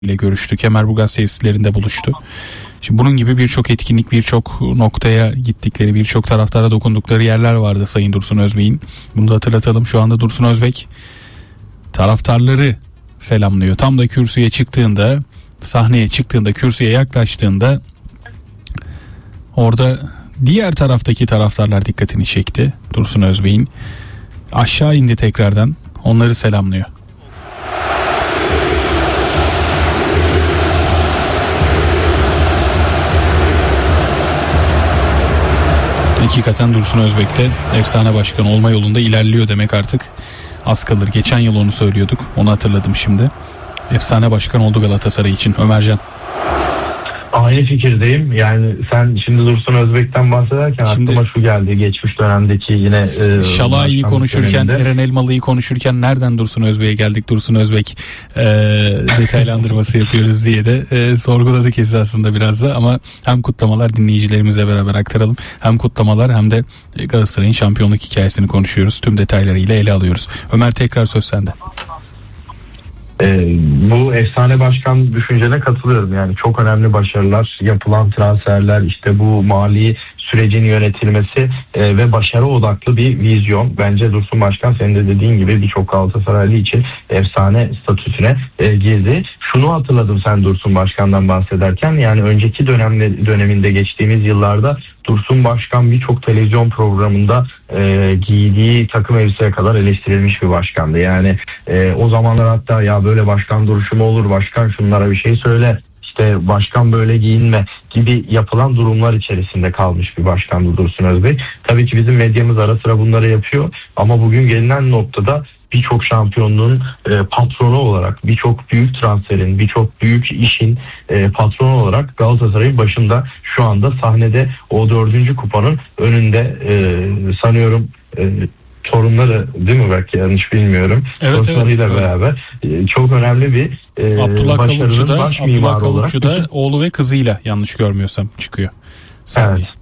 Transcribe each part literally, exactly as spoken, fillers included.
ile görüştü. Kemerburgaz tesislerinde buluştu. Şimdi bunun gibi birçok etkinlik, birçok noktaya gittikleri, birçok taraftara dokundukları yerler vardı Sayın Dursun Özbek'in. Bunu da hatırlatalım. Şu anda Dursun Özbek taraftarları selamlıyor. Tam da kürsüye çıktığında, sahneye çıktığında, kürsüye yaklaştığında orada diğer taraftaki taraftarlar dikkatini çekti. Dursun Özbek'in aşağı indi tekrardan. Onları selamlıyor. Hakikaten Dursun Özbek de efsane başkan olma yolunda ilerliyor demek artık az kalır. Geçen yıl onu söylüyorduk. Onu hatırladım şimdi. Efsane başkan oldu Galatasaray için. Ömercan. Aynı fikirdeyim. Yani sen şimdi Dursun Özbek'ten bahsederken şimdi, aklıma şu geldi. Geçmiş dönemdeki yine e, Şalai'yi konuşurken, döneminde. Eren Elmalı'yı konuşurken nereden Dursun Özbek'e geldik? Dursun Özbek e, detaylandırması yapıyoruz diye de e, sorguladık esasında biraz da. Ama hem kutlamalar, dinleyicilerimizle beraber aktaralım. Hem kutlamalar hem de Galatasaray'ın şampiyonluk hikayesini konuşuyoruz. Tüm detaylarıyla ele alıyoruz. Ömer, tekrar söz sende. Ee, bu efsane başkan düşüncene katılıyorum. Yani çok önemli başarılar, yapılan transferler, işte bu mali sürecin yönetilmesi e, ve başarı odaklı bir vizyon. Bence Dursun Başkan senin de dediğin gibi birçok Galatasaraylı için efsane statüsüne e, girdi. Şunu hatırladım sen Dursun Başkan'dan bahsederken, yani önceki dönemde, döneminde geçtiğimiz yıllarda Dursun Başkan birçok televizyon programında e, giydiği takım elbiseye kadar eleştirilmiş bir başkandı. Yani e, o zamanlar hatta ya böyle başkan duruşu mu olur, başkan şunlara bir şey söyle, İşte başkan böyle giyinme gibi yapılan durumlar içerisinde kalmış bir başkandı Dursun Özbek. Tabii ki bizim medyamız ara sıra bunları yapıyor ama bugün gelinen noktada birçok şampiyonluğun e, patronu olarak, birçok büyük transferin, birçok büyük işin e, patronu olarak Galatasaray'ın başında şu anda sahnede, o dördüncü kupanın önünde e, sanıyorum e, torunları değil mi, belki yanlış bilmiyorum. Evet, torunlarıyla evet, beraber e, çok önemli bir e, Abdullah Kavukçu da, baş Abdullah olarak. Kavukçu da oğlu ve kızıyla yanlış görmüyorsam çıkıyor. Sahneye. Evet.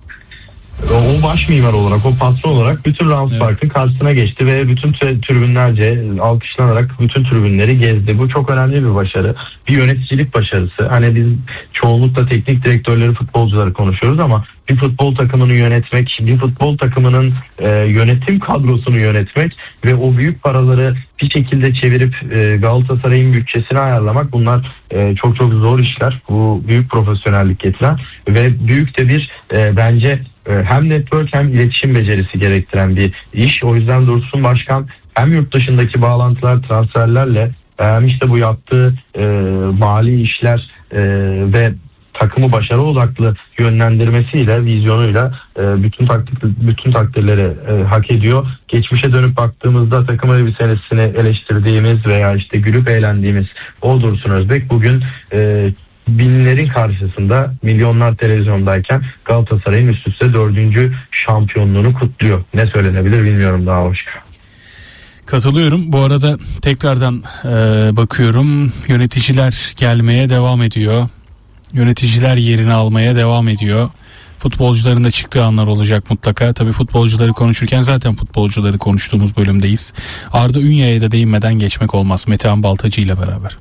O baş mimar olarak, o patron olarak bütün Rams evet. Park'ın karşısına geçti ve bütün tribünlerce alkışlanarak bütün tribünleri gezdi. Bu çok önemli bir başarı. Bir yöneticilik başarısı. Hani biz çoğunlukla teknik direktörleri, futbolcuları konuşuyoruz ama bir futbol takımını yönetmek, bir futbol takımının e, yönetim kadrosunu yönetmek ve o büyük paraları bir şekilde çevirip e, Galatasaray'ın bütçesini ayarlamak, bunlar e, çok çok zor işler. Bu büyük profesyonellik getiren ve büyük de bir e, bence hem network hem iletişim becerisi gerektiren bir iş. O yüzden Dursun Başkan hem yurt dışındaki bağlantılar, transferlerle hem işte bu yaptığı e, mali işler e, ve takımı başarı odaklı yönlendirmesiyle, vizyonuyla e, bütün takdir, bütün takdirleri e, hak ediyor. Geçmişe dönüp baktığımızda takım elbisesini eleştirdiğimiz veya işte gülüp eğlendiğimiz o Dursun Özbek bugün e, binlerin karşısında, milyonlar televizyondayken Galatasaray'ın üst üste dördüncü şampiyonluğunu kutluyor. Ne söylenebilir bilmiyorum daha başka. Katılıyorum. Bu arada tekrardan e, bakıyorum. Yöneticiler gelmeye devam ediyor. Yöneticiler yerini almaya devam ediyor. Futbolcuların da çıktığı anlar olacak mutlaka. Tabii futbolcuları konuşurken zaten futbolcuları konuştuğumuz bölümdeyiz. Arda Ünya'ya da değinmeden geçmek olmaz. Metehan Baltacı ile beraber.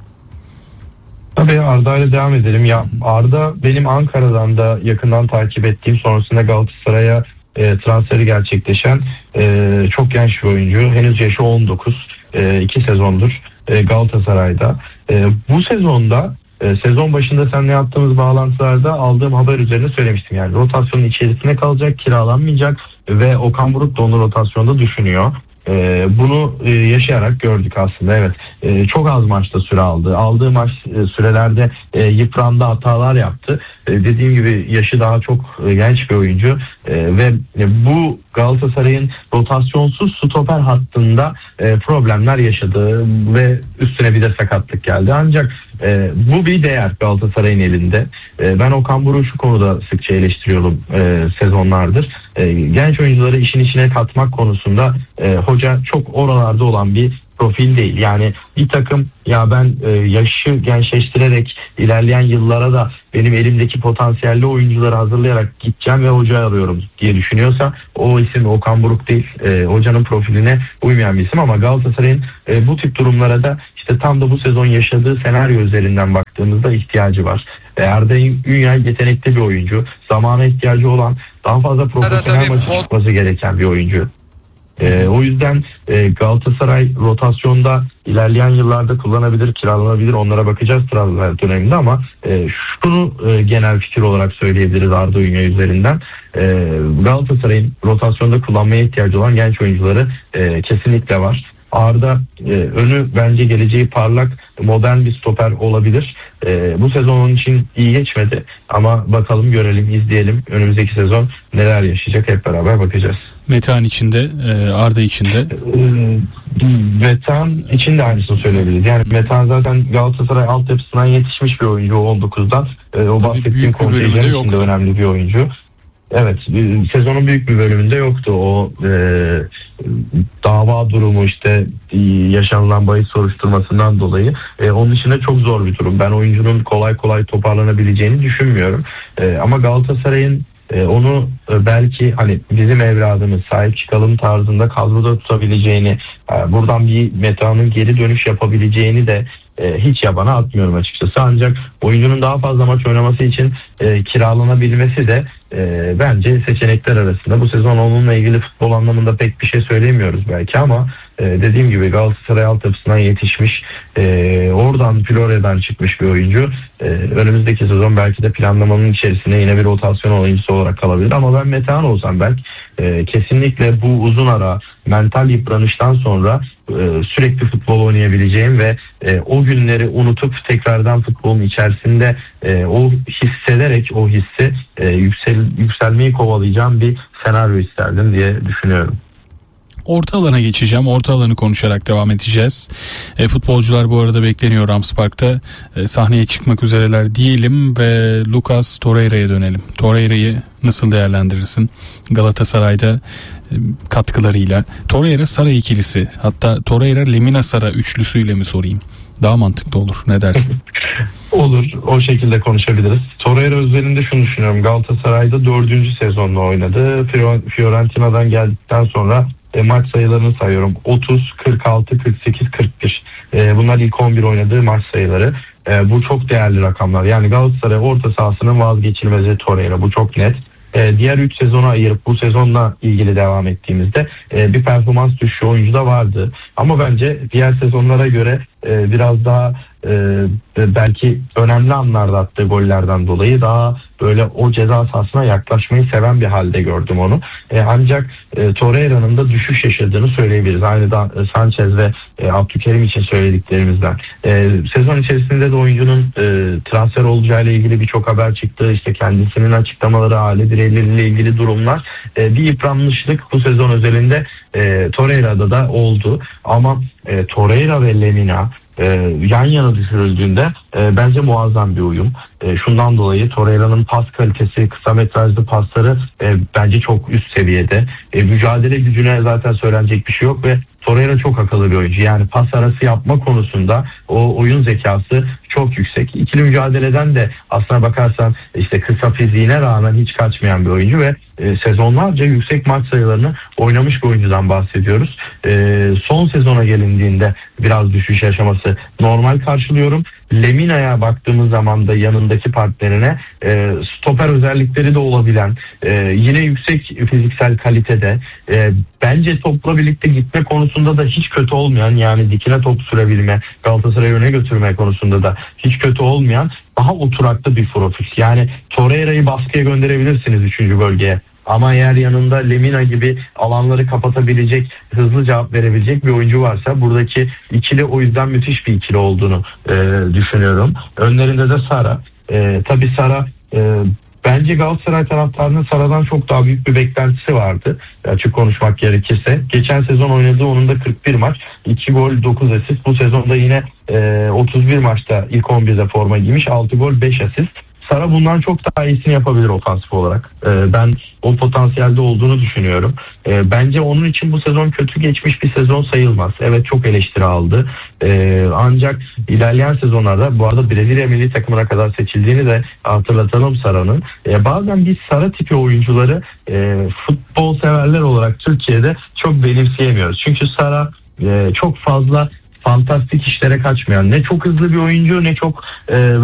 Tabii Arda ile devam edelim. Ya Arda benim Ankara'dan da yakından takip ettiğim, sonrasında Galatasaray'a e, transferi gerçekleşen e, çok genç bir oyuncu. Henüz yaşı on dokuz. E, iki sezondur e, Galatasaray'da. E, bu sezonda e, sezon başında seninle yaptığımız bağlantılarda aldığım haber üzerine söylemiştim. Yani rotasyonun içerisine kalacak, kiralanmayacak ve Okan Buruk da onu rotasyonda düşünüyor. Ee, bunu e, yaşayarak gördük aslında. Evet, e, çok az maçta süre aldı. Aldığı maç e, sürelerde e, yıprandı, hatalar yaptı. E, dediğim gibi yaşı daha çok e, genç bir oyuncu e, ve e, bu Galatasaray'ın rotasyonsuz stoper hattında e, problemler yaşadı ve üstüne bir de sakatlık geldi. Ancak e, bu bir değer Galatasaray'ın elinde. E, ben Okan Buruk'u şu konuda sıkça eleştiriyorum e, sezonlardır. E, genç oyuncuları işin içine katmak konusunda e, hoca çok oralarda olan bir profil değil. Yani bir takım ya ben e, yaşı gençleştirerek ilerleyen yıllara da benim elimdeki potansiyelli oyuncuları hazırlayarak gideceğim ve hoca arıyorum diye düşünüyorsa o isim Okan Buruk değil. E, hocanın profiline uymayan bir isim ama Galatasaray'ın e, bu tip durumlara da işte tam da bu sezon yaşadığı senaryo üzerinden baktığımızda ihtiyacı var. Arda Ünyay yetenekli bir oyuncu. Zamana ihtiyacı olan, daha fazla profesyonel maçı çıkması gereken bir oyuncu. Ee, o yüzden e, Galatasaray rotasyonda ilerleyen yıllarda kullanabilir, kiralanabilir, onlara bakacağız transfer döneminde ama e, şunu e, genel fikir olarak söyleyebiliriz Arda Ünyay üzerinden. E, Galatasaray'ın rotasyonda kullanmaya ihtiyacı olan genç oyuncuları e, kesinlikle var. Arda e, önü bence geleceği parlak, modern bir stoper olabilir. E, bu sezon onun için iyi geçmedi ama bakalım, görelim, izleyelim. Önümüzdeki sezon neler yaşayacak hep beraber bakacağız. Metehan içinde, Arda içinde. Metehan için de aynısını söyleyebiliriz. Yani Metehan zaten Galatasaray altyapısından yetişmiş bir oyuncu o on dokuzdan. O bahsettiğim kontenjan için de önemli bir oyuncu. Evet, sezonun büyük bir bölümünde yoktu. O e, dava durumu, işte yaşanılan bahis soruşturmasından dolayı. E, onun dışında çok zor bir durum. Ben oyuncunun kolay kolay toparlanabileceğini düşünmüyorum. E, ama Galatasaray'ın e, onu e, belki hani bizim evladımız, sahip çıkalım tarzında kadroda tutabileceğini, e, buradan bir Metehan'ın geri dönüş yapabileceğini de E, hiç yabana atmıyorum açıkçası. Ancak oyuncunun daha fazla maç oynaması için e, kiralanabilmesi de e, bence seçenekler arasında. Bu sezon onunla ilgili futbol anlamında pek bir şey söylemiyoruz belki ama e, dediğim gibi Galatasaray altyapısından yetişmiş, e, oradan Florya'dan çıkmış bir oyuncu. E, önümüzdeki sezon belki de planlamanın içerisinde yine bir rotasyon oyuncusu olarak kalabilir ama ben Metehan olsam belki e, kesinlikle bu uzun ara mental yıpranıştan sonra e, sürekli futbol oynayabileceğim ve e, o günleri unutup tekrardan futbolun içerisinde e, o hissederek o hissi e, yüksel, yükselmeyi kovalayacağım bir senaryo isterdim diye düşünüyorum. Orta alana geçeceğim. Orta alanı konuşarak devam edeceğiz. E, futbolcular bu arada bekleniyor Rams Park'ta. E, sahneye çıkmak üzereler diyelim ve Lucas Torreira'ya dönelim. Torreira'yı nasıl değerlendirirsin? Galatasaray'da e, katkılarıyla. Torreira Sara ikilisi. Hatta Torreira Lemina Sara üçlüsüyle mi sorayım? Daha mantıklı olur. Ne dersin? Olur. O şekilde konuşabiliriz. Torreira üzerinde şunu düşünüyorum. Galatasaray'da dördüncü sezonla oynadı. Fiorentina'dan geldikten sonra E, maç sayılarını sayıyorum. otuz, kırk altı, kırk sekiz, kırk bir. E, bunlar ilk on bir oynadığı maç sayıları. E, bu çok değerli rakamlar. Yani Galatasaray orta sahasının vazgeçilmezi Torreira. Bu çok net. E, diğer üç sezona ayırıp bu sezonla ilgili devam ettiğimizde e, bir performans düşüşü oyuncu da vardı. Ama bence diğer sezonlara göre e, biraz daha e, belki önemli anlarda attığı gollerden dolayı daha böyle o ceza sahasına yaklaşmayı seven bir halde gördüm onu. E, ancak e, Torreira'nın da düşüş yaşadığını söyleyebiliriz. Aynı da e, Sanchez ve e, Abdülkerim için söylediklerimizden. E, sezon içerisinde de oyuncunun e, transfer olacağıyla ilgili birçok haber çıktı. İşte kendisinin açıklamaları, aile bireyleriyle ilgili durumlar. E, bir yıpranmışlık bu sezon özelinde e, Torreira'da da oldu. Ama e, Torreira ve Lemina e, yan yana düşürüldüğünde e, bence muazzam bir uyum. E, şundan dolayı Torreira'nın pas kalitesi, kısa metrajlı pasları e, bence çok üst seviyede. E, mücadele gücüne zaten söylenecek bir şey yok ve Torreira çok akıllı bir oyuncu. Yani pas arası yapma konusunda o oyun zekası çok yüksek. İkili mücadeleden de aslına bakarsan işte kısa fiziğine rağmen hiç kaçmayan bir oyuncu ve e, sezonlarca yüksek maç sayılarını oynamış bir oyuncudan bahsediyoruz. E, son sezona gelindiğinde biraz düşüş yaşaması normal karşılıyorum. Lemina'ya baktığımız zaman da yanındaki partnerine e, stoper özellikleri de olabilen, e, yine yüksek fiziksel kalitede, e, bence topla birlikte gitme konusunda da hiç kötü olmayan, yani dikine top sürebilme, Galatasaray'ı öne götürme konusunda da hiç kötü olmayan daha oturaklı bir profil. Yani Torreira'yı baskıya gönderebilirsiniz üçüncü bölgeye. Ama eğer yanında Lemina gibi alanları kapatabilecek, hızlı cevap verebilecek bir oyuncu varsa buradaki ikili o yüzden müthiş bir ikili olduğunu e, düşünüyorum. Önlerinde de Sara. E, tabii Sara e, bence Galatasaray taraftarının Sara'dan çok daha büyük bir beklentisi vardı. Açık konuşmak gerekirse. Geçen sezon oynadığı onun da kırk bir maç. iki gol, dokuz asist. Bu sezonda yine e, otuz bir maçta ilk on birde forma giymiş. altı gol, beş asist. Sara bundan çok daha iyisini yapabilir ofansif olarak. Ee, ben o potansiyelde olduğunu düşünüyorum. Ee, bence onun için bu sezon kötü geçmiş bir sezon sayılmaz. Evet, çok eleştiri aldı. Ee, ancak ilerleyen sezonlarda, bu arada Brezilya milli takımına kadar seçildiğini de hatırlatalım Sara'nın. Ee, bazen biz Sara tipi oyuncuları e, futbol severler olarak Türkiye'de çok benimseyemiyoruz. Çünkü Sara e, çok fazla fantastik işlere kaçmayan, ne çok hızlı bir oyuncu ne çok e,